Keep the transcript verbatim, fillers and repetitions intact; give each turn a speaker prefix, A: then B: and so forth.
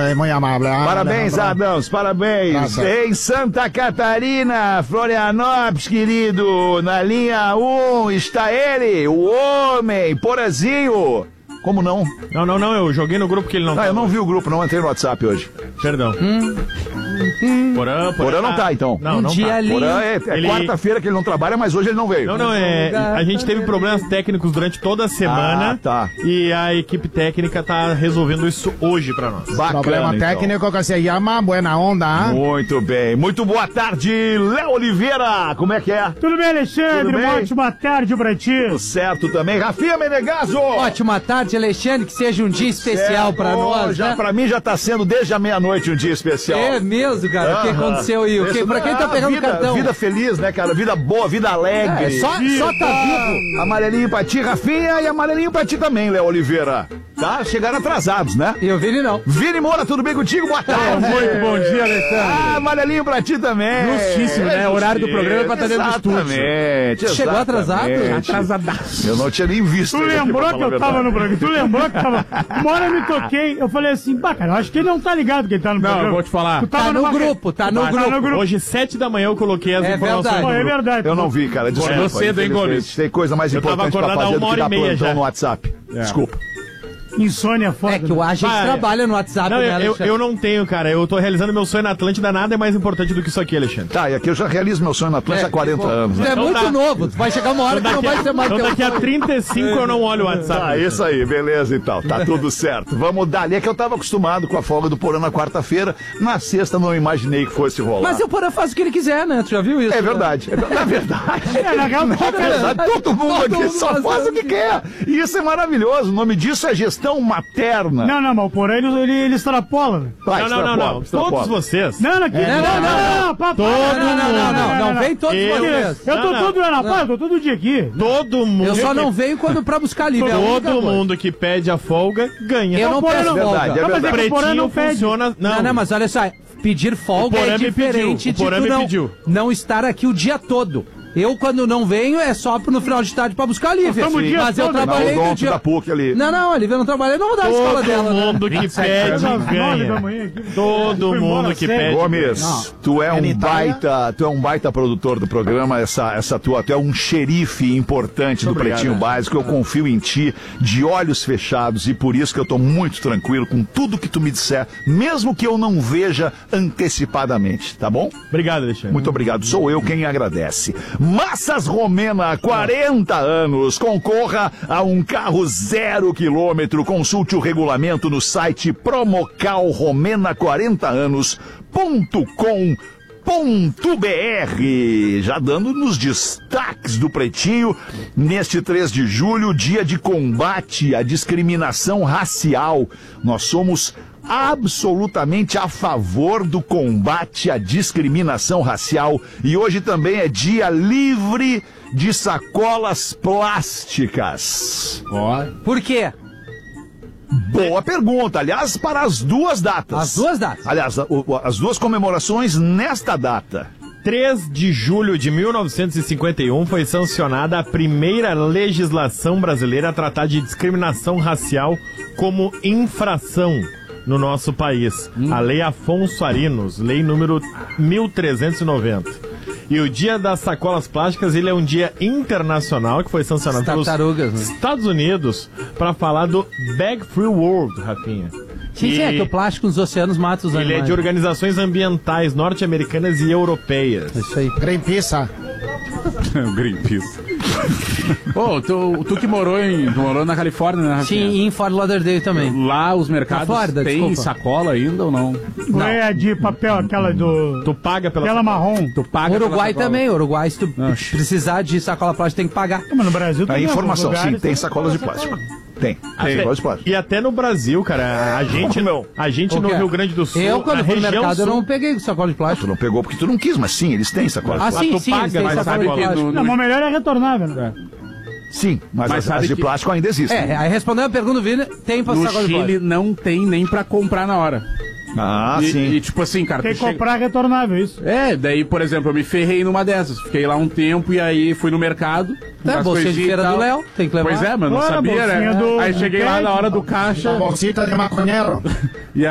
A: é muito amável.
B: Parabéns, Adams, parabéns.
A: Graças.
B: Em Santa Catarina, Florianópolis, querido, na linha um está ele, o homem, Porazinho. Como não?
C: Não, não, não, eu joguei no grupo que ele não
B: Ah,
C: tá.
B: eu não vi o grupo, não entrei no WhatsApp hoje.
C: Perdão. Hum. Porã, Porã,
B: Porã não tá, então.
C: Não,
D: Um
C: não
D: dia
C: tá.
D: ali.
B: Porã é, é
C: Ele-
B: quarta-feira que ele não trabalha, mas hoje ele não veio.
C: Não, não, é. A gente teve problemas técnicos durante toda a semana.
B: Ah, tá.
C: E a equipe técnica tá resolvendo isso hoje pra nós.
B: Bacana,
A: Problema
B: então.
A: técnico que se chama Buena Onda. ¿Ah?
B: Muito bem. Muito boa tarde, Léo Oliveira. Como é que é?
E: Tudo bem, Alexandre?
B: Tudo bem?
E: Uma ótima tarde pra ti.
B: Tudo certo também. Rafinha Menegaso.
D: Ótima tarde, Alexandre, que seja um dia especial
B: Certo.
D: pra nós,
B: já,
D: né?
B: Pra mim já tá sendo desde a meia-noite um dia especial.
D: É mesmo, cara, o que
B: Aham.
D: aconteceu aí? O que,
B: Isso,
D: pra quem tá
B: ah,
D: pegando
B: vida,
D: cartão?
B: Vida feliz, né, cara? Vida boa, vida alegre.
D: É, só, só tá vivo.
B: Amarelinho pra ti, Rafinha, e amarelinho pra ti também, Léo Oliveira. Tá? Chegaram atrasados, né?
D: E o Vini não.
B: Vini Moura, tudo bem contigo? Boa tarde.
F: Muito bom dia, Alexandre.
B: Ah, amarelinho pra ti também.
F: Justíssimo, né? O horário do programa é pra estar dentro do estúdio.
B: Exatamente.
D: Chegou atrasado?
B: exatamente.
F: Atrasadaço.
B: Eu não tinha nem visto.
E: Tu
B: ele aqui,
E: lembrou
B: pra
E: que
B: falar
E: eu
B: a
E: tava
B: verdade.
E: no programa? Tu lembrou que tava... Uma hora eu me toquei, eu falei assim, bah, cara, eu acho que ele não tá ligado que ele tá no
F: Não,
E: programa.
F: eu vou te falar.
E: Tu tava
D: Tá no
E: numa-
D: grupo, tá no
E: Tá
D: grupo.
E: no grupo.
C: Hoje, sete da manhã, eu coloquei as
D: É
C: informações.
D: verdade.
C: no
E: Pô, é
C: grupo.
E: verdade.
B: Eu não vi, cara. Desculpa.
F: Acordou cedo, hein,
B: infelizmente.
F: Gomes?
B: Tem coisa mais
C: Eu tava
B: importante pra
C: acordado há
B: fazer do
C: uma
B: que
C: hora
B: dar
C: e meia
B: plantão
C: já.
B: no WhatsApp. Desculpa.
E: Insônia foda.
D: É que o Agem
C: Vai.
D: trabalha no WhatsApp,
C: Não,
D: né,
C: eu, eu,
D: Alexandre?
C: eu não tenho, cara. Eu tô realizando meu sonho na Atlântida, nada é mais importante do que isso aqui, Alexandre.
B: Tá, e aqui eu já realizo meu sonho na Atlântica há quarenta
D: pô,
B: anos.
D: Tu
B: Né?
D: é
C: Então
D: muito
C: tá.
D: novo, tu vai chegar uma hora que não vai ser mais
C: Então
D: teu
C: daqui a
D: sonho.
C: trinta e cinco eu não olho o WhatsApp.
B: Tá, isso aí, beleza então. Tá tudo certo. Vamos dar ali. É que eu tava acostumado com a folga do Porã na quarta-feira. Na sexta não imaginei que fosse rolar.
D: Mas o Porã faz o que ele quiser, né? Tu já viu isso?
B: É verdade. É, na verdade.
E: É, na real,
B: Na verdade, todo mundo
D: Todo
B: aqui
D: mundo
B: só
D: faz
B: faz o
D: o
B: que
D: que
B: quer. E isso é maravilhoso. O nome disso é gestão materna.
E: Não, não, mas o Porã, ele, ele, ele extrapola. né?
B: Vai,
C: Não, não, não,
B: extrapola,
C: não.
B: extrapola.
C: Todos vocês.
E: Não, não, aqui.
D: É, não, não, não.
E: papai.
C: Todo
D: Não, não, não, não, não, vem todos
C: Eu-
D: vocês.
E: Eu tô
C: Não, não.
E: todo ano, rapaz, eu tô todo dia aqui.
C: Todo mundo.
D: Eu só não venho quando pra buscar livro. é a única
C: Todo
D: coisa.
C: mundo que pede a folga ganha.
D: Eu não
E: Porã
D: peço
E: não-
D: folga.
B: Verdade, é
E: Não, mas é que
B: verdade.
E: o Porã
C: Pretinho
E: não pede.
C: funciona. Não,
D: Não, não, mas olha só, pedir folga
C: O Porã
D: é
C: me
D: diferente
C: pediu, o Porã
D: de tu
C: me
D: não,
C: pediu.
D: não estar aqui o dia todo. Eu, quando não venho, é só no final de tarde pra buscar a Lívia.
E: Nós estamos o dia
D: Mas eu
E: todo,
B: Na
D: trabalhei no
B: odonto
D: dia...
B: da P U C ali.
D: Não, não, a Lívia não trabalhei, não vou dar a escola
C: Todo
D: dela, né?
C: mundo que pede
E: Às nove da
C: ganha.
E: manhã aqui.
C: Todo
E: Foi embora
C: mundo que
E: cedo.
C: pede.
B: Gomes, tu é
A: É
B: um
A: na Itália?
B: baita, tu é um baita produtor do programa, essa, essa tua, tu é um xerife importante do Pretinho Básico, eu confio em ti de olhos fechados e por isso que eu tô muito tranquilo com tudo que tu me disser, mesmo que eu não veja antecipadamente, tá bom?
C: Obrigado, Alexandre.
B: Muito obrigado, sou eu quem agradece. Massas Romena, quarenta anos, concorra a um carro zero quilômetro, consulte o regulamento no site promocal romena quarenta anos ponto com ponto br. Já dando nos destaques do Pretinho, neste três de julho, dia de combate à discriminação racial. Nós somos absolutamente a favor do combate à discriminação racial e hoje também é dia livre de sacolas plásticas.
D: Por quê?
B: Boa pergunta. Aliás, para as duas datas.
D: As duas datas.
B: Aliás, a- o- as duas comemorações nesta data.
C: três de julho de mil novecentos e cinquenta e um foi sancionada a primeira legislação brasileira a tratar de discriminação racial como infração no nosso país. A Lei Afonso Arinos, lei número mil trezentos e noventa. E o dia das sacolas plásticas, ele é um dia internacional que foi sancionado pelos
D: Tartarugas, né?
C: Estados Unidos para falar do Bag Free World, Rafinha.
D: Sim, sim, é que o plástico nos oceanos mata os
C: Ele
D: animais.
C: é de organizações ambientais norte-americanas e europeias.
D: Isso aí.
A: Greenpeace.
F: Greenpeace. Ô, tu, tu que morou em. Tu morou na Califórnia, né, Rafinha?
D: Sim, e em Fort Lauderdale também.
F: Lá os mercados
D: Na Flórida,
F: têm
D: desculpa.
F: sacola ainda ou não?
E: Não é a de papel, aquela do...
C: Tu paga pela
E: Aquela marrom.
F: Tu paga pela
D: Uruguai
F: sacola.
D: também, Uruguai, se tu
F: Ah.
D: precisar de sacola plástica, tem que pagar.
E: Mas no Brasil
B: A
E: também.
B: informação,
E: alguns
B: sim,
E: lugares
B: tem sacolas de plástico. Tem, tem
C: Até-
B: sacolas de plástico.
C: E até no Brasil, cara, a gente,
B: não?
C: a gente
D: O
C: no
D: quê?
C: Rio Grande do Sul,
D: Eu,
C: a
D: quando fui no
C: região
D: mercado, eu
C: sul,
D: não peguei sacola de
B: Tu
D: plástico.
B: não pegou porque tu não quis, mas sim, eles têm sacolas de
D: Ah,
B: plástico.
D: sim,
C: tu
D: sim,
C: paga,
D: eles têm
C: mas
D: sacola
F: sabe
D: de
F: que
D: plástico.
F: no-
E: Não, mas o melhor é retornável, né?
B: Sim, mas,
F: Mas
B: as,
F: sabe
B: as de
F: que-
B: plástico ainda existem.
D: É, aí respondendo a pergunta do Vini, tem pra
F: No
D: sacola de
F: Chile
D: plástico.
F: não tem nem pra comprar na hora.
B: Ah,
F: e,
B: sim.
F: E tipo assim, cara.
E: Tem
F: tu
E: que
F: chega-
E: comprar retornável, isso.
F: É, daí, por exemplo, eu me ferrei numa dessas. Fiquei lá um tempo e aí fui no mercado.
D: É,
F: as
D: bolsinha de
F: coisinhas e
D: feira
F: tal.
D: do Léo, tem que levar.
F: Pois é, mas não
E: Ora,
F: sabia,
E: bolsinha
F: né?
E: do-
F: Aí
E: do
F: cheguei lá
E: Ted.
F: na hora do caixa.
A: Bolsita de maconheiro.
F: E